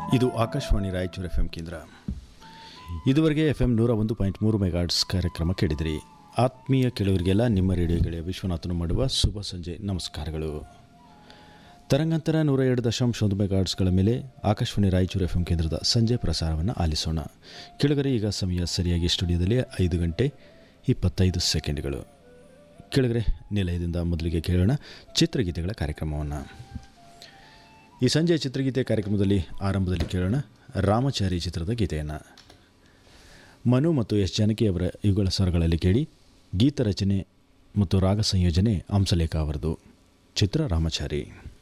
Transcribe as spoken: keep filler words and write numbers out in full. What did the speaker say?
ಇದು Akashvani Raichur F M ಕೇಂದ್ರ. ಇದುವರೆಗೆ ಎಫ್ ಎಂ ನೂರ ಒಂದು ಪಾಯಿಂಟ್ ಮೂರು ಮೆಗಾಟ್ಸ್ ಕಾರ್ಯಕ್ರಮ ಕೇಳಿದಿರಿ. ಆತ್ಮೀಯ ಕೇಳುವರಿಗೆಲ್ಲ ನಿಮ್ಮ ರೇಡಿಯೋ ಗೆಳೆಯ ವಿಶ್ವನಾಥನು ಮಾಡುವ ಶುಭ ಸಂಜೆ ನಮಸ್ಕಾರಗಳು. ತರಂಗಾಂತರ ನೂರ ಎರಡು ದಶಾಂಶ ಒಂದು ಮೆಗಾಟ್ಸ್ಗಳ ಮೇಲೆ ಆಕಾಶವಾಣಿ ರಾಯಚೂರು ಎಫ್ ಎಂ ಕೇಂದ್ರದ ಸಂಜೆ ಪ್ರಸಾರವನ್ನು ಆಲಿಸೋಣ. ಕೆಳಗರೆ ಈಗ ಸಮಯ ಸರಿಯಾಗಿ ಸ್ಟುಡಿಯೋದಲ್ಲಿ ಐದು ಗಂಟೆ ಇಪ್ಪತ್ತೈದು ಸೆಕೆಂಡ್ಗಳು. ಕೆಳಗರೆ ನಿಲಯದಿಂದ ಮೊದಲಿಗೆ ಕೇಳೋಣ ಚಿತ್ರಗೀತೆಗಳ ಕಾರ್ಯಕ್ರಮವನ್ನು. ಈ ಸಂಜೆಯ ಚಿತ್ರಗೀತೆ ಕಾರ್ಯಕ್ರಮದಲ್ಲಿ ಆರಂಭದಲ್ಲಿ ಕೇಳೋಣ ರಾಮಚಾರಿ ಚಿತ್ರದ ಗೀತೆಯನ್ನು. ಮನು ಮತ್ತು ಎಸ್ ಜಾನಕಿ ಅವರ ಇವುಗಳ ಸ್ವರಗಳಲ್ಲಿ ಕೇಳಿ. ಗೀತ ರಚನೆ ಮತ್ತು ರಾಗ ಸಂಯೋಜನೆ ಹಂಸಲೇಖ ಅವರದು. ಚಿತ್ರ ರಾಮಚಾರಿ.